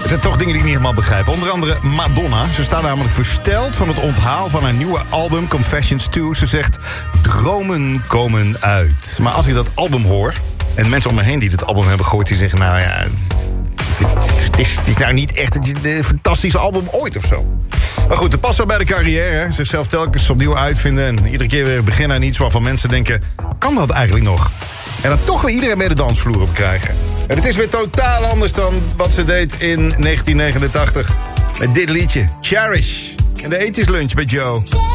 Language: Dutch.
Er zijn toch dingen die ik niet helemaal begrijp. Onder andere Madonna. Ze staat namelijk versteld van het onthaal van haar nieuwe album Confessions 2. Ze zegt, dromen komen uit. Maar als ik dat album hoor, en mensen om me heen die dit album hebben gehoord, die zeggen, nou ja, het is nou niet echt een fantastische album ooit of zo. Maar goed, het past wel bij de carrière. Hè? Zichzelf telkens opnieuw uitvinden en iedere keer weer beginnen aan iets waarvan mensen denken, kan dat eigenlijk nog? En dan toch weer iedereen mee de dansvloer op krijgen. En het is weer totaal anders dan wat ze deed in 1989. Met dit liedje, Cherish. En de ethisch lunch met Joe.